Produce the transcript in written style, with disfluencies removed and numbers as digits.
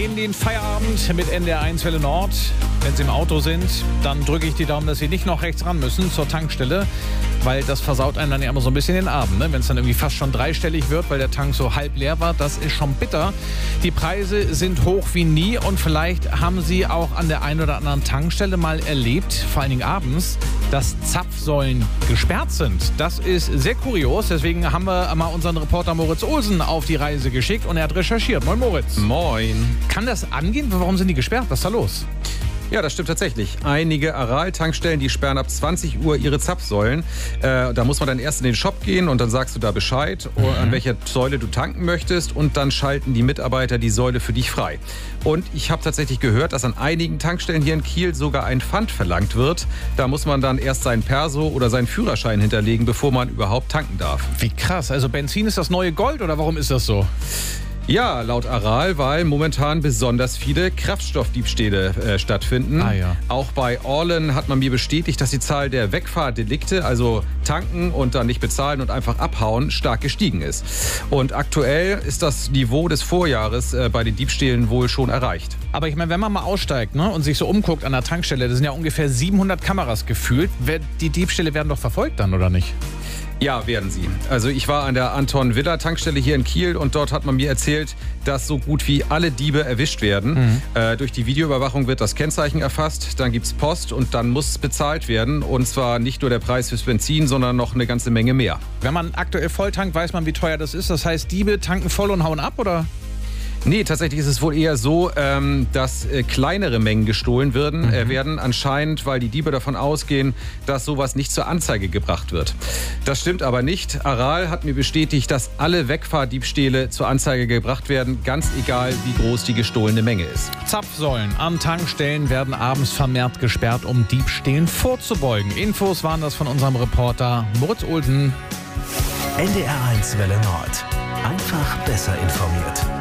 in den Feierabend mit NDR1 Welle Nord. Wenn Sie im Auto sind, dann drücke ich die Daumen, dass Sie nicht noch rechts ran müssen zur Tankstelle, weil das versaut einem dann ja immer so ein bisschen den Abend, ne? Wenn es dann irgendwie fast schon dreistellig wird, weil der Tank so halb leer war, das ist schon bitter. Die Preise sind hoch wie nie und vielleicht haben Sie auch an der einen oder anderen Tankstelle mal erlebt, vor allen Dingen abends, dass Zapfsäulen gesperrt sind. Das ist sehr kurios, deswegen haben wir mal unseren Reporter Moritz Olsen auf die Reise geschickt und er hat recherchiert. Moin Moritz. Moin. Kann das angehen? Warum sind die gesperrt? Was ist da los? Ja, das stimmt tatsächlich. Einige Aral-Tankstellen, die sperren ab 20 Uhr ihre Zapfsäulen. Da muss man dann erst in den Shop gehen und dann sagst du da Bescheid, an welcher Säule du tanken möchtest und dann schalten die Mitarbeiter die Säule für dich frei. Und ich habe tatsächlich gehört, dass an einigen Tankstellen hier in Kiel sogar ein Pfand verlangt wird. Da muss man dann erst seinen Perso oder seinen Führerschein hinterlegen, bevor man überhaupt tanken darf. Wie krass. Also Benzin ist das neue Gold oder warum ist das so? Ja, laut Aral, weil momentan besonders viele Kraftstoffdiebstähle stattfinden. Ja. Auch bei Orlen hat man mir bestätigt, dass die Zahl der Wegfahrdelikte, also tanken und dann nicht bezahlen und einfach abhauen, stark gestiegen ist. Und aktuell ist das Niveau des Vorjahres bei den Diebstählen wohl schon erreicht. Aber ich meine, wenn man mal aussteigt, ne, und sich so umguckt an der Tankstelle, das sind ja ungefähr 700 Kameras gefühlt. Die Diebstähle werden doch verfolgt dann, oder nicht? Ja, werden sie. Also ich war an der Anton-Villa-Tankstelle hier in Kiel und dort hat man mir erzählt, dass so gut wie alle Diebe erwischt werden. Durch die Videoüberwachung wird das Kennzeichen erfasst, dann gibt's Post und dann muss bezahlt werden. Und zwar nicht nur der Preis fürs Benzin, sondern noch eine ganze Menge mehr. Wenn man aktuell voll tankt, weiß man, wie teuer das ist. Das heißt, Diebe tanken voll und hauen ab, oder? Nee, tatsächlich ist es wohl eher so, dass kleinere Mengen gestohlen werden anscheinend, weil die Diebe davon ausgehen, dass sowas nicht zur Anzeige gebracht wird. Das stimmt aber nicht. Aral hat mir bestätigt, dass alle Wegfahrdiebstähle zur Anzeige gebracht werden, ganz egal, wie groß die gestohlene Menge ist. Zapfsäulen an Tankstellen werden abends vermehrt gesperrt, um Diebstählen vorzubeugen. Infos waren das von unserem Reporter Moritz Olsen. NDR1 Welle Nord. Einfach besser informiert.